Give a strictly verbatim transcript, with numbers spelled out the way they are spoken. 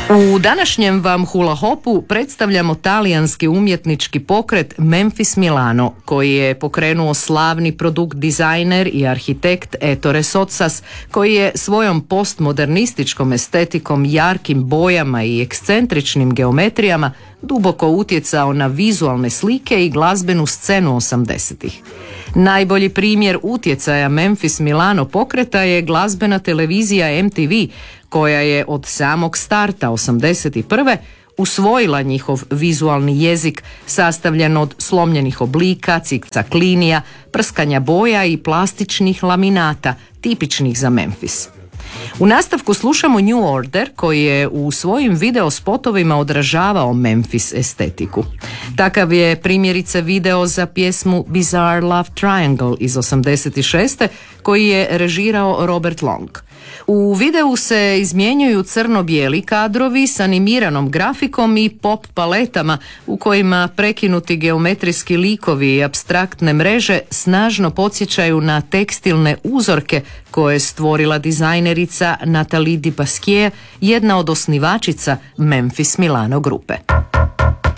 U današnjem vam hula hopu predstavljamo talijanski umjetnički pokret Memphis Milano, koji je pokrenuo slavni produkt dizajner i arhitekt Ettore Sottsass, koji je svojom postmodernističkom estetikom, jarkim bojama i ekscentričnim geometrijama duboko utjecao na vizualne slike i glazbenu scenu osamdesetih. Najbolji primjer utjecaja Memphis Milano pokreta je glazbena televizija M T V, koja je od samog starta osamdeset prve usvojila njihov vizualni jezik sastavljen od slomljenih oblika, cikcak linija, prskanja boja i plastičnih laminata, tipičnih za Memphis. U nastavku slušamo New Order, koji je u svojim video spotovima odražavao Memphis estetiku. Takav je primjerice video za pjesmu Bizarre Love Triangle iz osamdeset šeste koji je režirao Robert Long. U videu se izmjenjuju crno-bijeli kadrovi s animiranom grafikom i pop paletama u kojima prekinuti geometrijski likovi i apstraktne mreže snažno podsjećaju na tekstilne uzorke koje je stvorila dizajnerica Nathalie Dipasquier, jedna od osnivačica Memphis Milano grupe.